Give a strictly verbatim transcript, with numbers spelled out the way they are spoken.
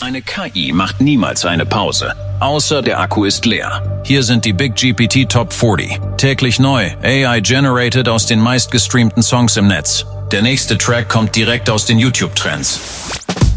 Eine K I macht niemals eine Pause, außer der Akku ist leer. Hier sind die Big G P T Top vierzig. Täglich neu, A I-generated aus den meistgestreamten Songs im Netz. Der nächste Track kommt direkt aus den YouTube-Trends.